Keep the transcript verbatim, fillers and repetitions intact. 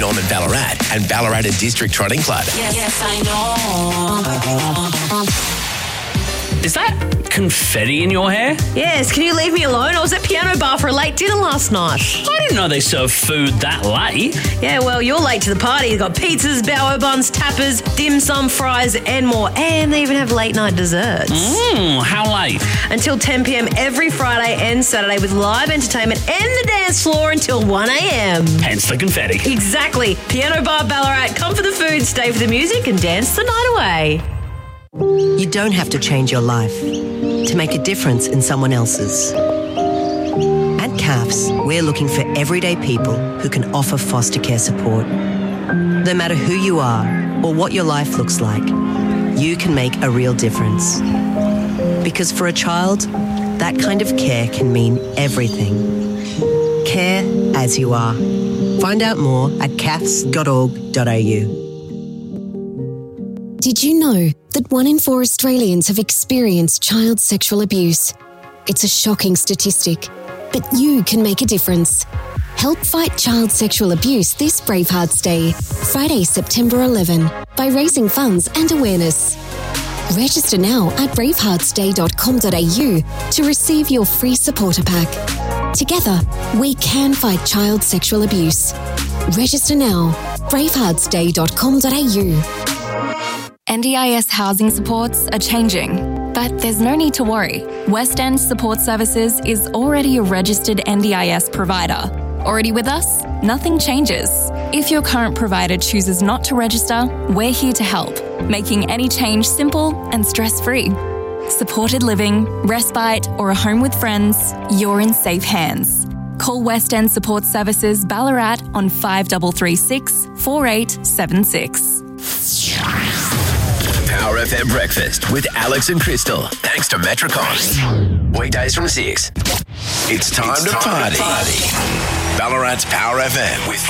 going on in Ballarat and Ballarat District Trotting Club. Yes, yes, I know. Is that confetti in your hair? Yes, can you leave me alone? I was at Piano Bar for a late dinner last night. I didn't know they serve food that late. Yeah, well, you're late to the party. You've got pizzas, bao buns, tapas, dim sum, fries, and more. And they even have late night desserts. Mmm, how late? Until ten p.m. every Friday and Saturday with live entertainment and the dance floor until one a.m. Hence the confetti. Exactly. Piano Bar Ballarat. Come for the food, stay for the music, and dance the night away. You don't have to change your life to make a difference in someone else's. At C A F S, we're looking for everyday people who can offer foster care support. No matter who you are or what your life looks like, you can make a real difference. Because for a child, that kind of care can mean everything. Care as you are. Find out more at c a f s dot org dot a u. Did you know that one in four Australians have experienced child sexual abuse? It's a shocking statistic, but you can make a difference. Help fight child sexual abuse this Bravehearts Day, Friday, September eleventh, by raising funds and awareness. Register now at bravehearts day dot com dot a u to receive your free supporter pack. Together, we can fight child sexual abuse. Register now, bravehearts day dot com dot a u. N D I S housing supports are changing, but there's no need to worry. West End Support Services is already a registered N D I S provider. Already with us? Nothing changes. If your current provider chooses not to register, we're here to help, making any change simple and stress-free. Supported living, respite, or a home with friends, you're in safe hands. Call West End Support Services Ballarat on five three three six, four eight seven six. Power F M Breakfast with Alex and Crystal. Thanks to Metricon. Weekdays from six. It's time, it's to, time party. to party. Ballarat's Power F M with